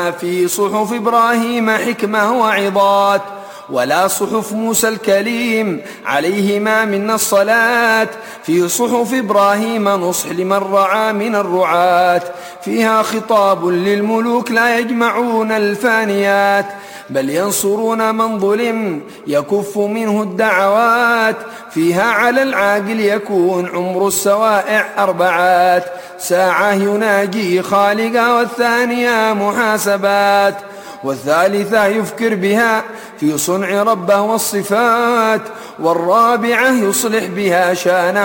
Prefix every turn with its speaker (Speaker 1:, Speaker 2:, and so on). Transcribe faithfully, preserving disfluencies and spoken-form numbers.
Speaker 1: في صحف إبراهيم حكمة وعظات، ولا صحف موسى الكليم عليهما منا الصلاة. في صحف إبراهيم نصح لمن رعى من الرعاة، فيها خطاب للملوك لا يجمعون الفانيات، بل ينصرون من ظلم يكف منه الدعوات. فيها على العاقل يكون عمر السوائع أربعات، ساعة يناجي خالقا، والثانية محاسبات، والثالثة يفكر بها في صنع ربه والصفات، والرابعة يصلح بها شانه